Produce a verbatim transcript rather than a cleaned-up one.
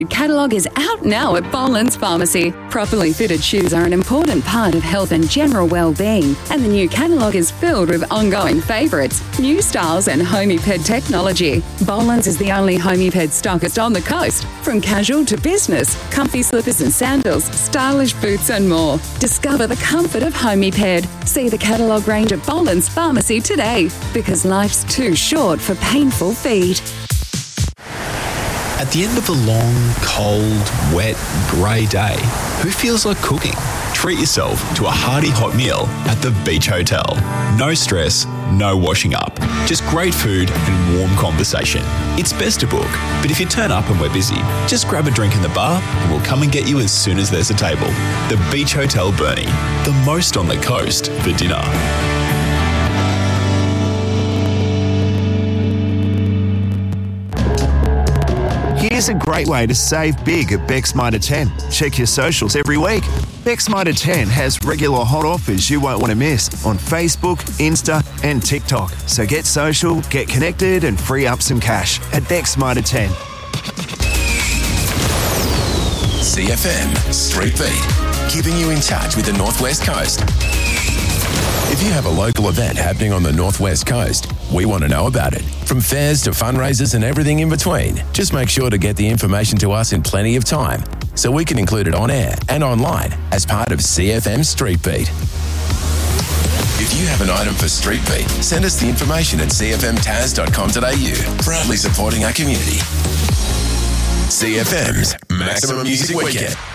Catalogue is out now at Boland's Pharmacy. Properly fitted shoes are an important part of health and general well-being, and the new catalogue is filled with ongoing favourites, new styles and Homiped technology. Boland's is the only Homiped stockist on the coast. From casual to business, comfy slippers and sandals, stylish boots and more. Discover the comfort of Homiped. See the catalogue range at Boland's Pharmacy today, because life's too short for painful feet. At the end of a long, cold, wet, grey day, who feels like cooking? Treat yourself to a hearty hot meal at the Beach Hotel. No stress, no washing up. Just great food and warm conversation. It's best to book, but if you turn up and we're busy, just grab a drink in the bar and we'll come and get you as soon as there's a table. The Beach Hotel Burnie, the most on the coast for dinner. Here's a great way to save big at Bex Mitre ten. Check your socials every week. Bex Mitre ten has regular hot offers you won't want to miss on Facebook, Insta and TikTok. So get social, get connected and free up some cash at Bex Mitre ten. C F M Street Beat, keeping you in touch with the Northwest Coast. If you have a local event happening on the Northwest Coast, we want to know about it. From fairs to fundraisers and everything in between, just make sure to get the information to us in plenty of time so we can include it on air and online as part of C F M Street Beat. If you have an item for Street Beat, send us the information at c f m taz dot com dot a u, proudly supporting our community. C F M's Maximum Music Weekend.